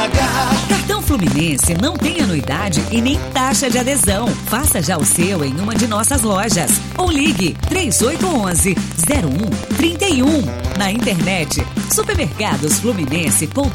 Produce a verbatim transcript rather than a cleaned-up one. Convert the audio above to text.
Cartão Fluminense não tem anuidade e nem taxa de adesão. Faça já o seu em uma de nossas lojas. Ou ligue três oito um um, zero um três um. Na internet, supermercados fluminense ponto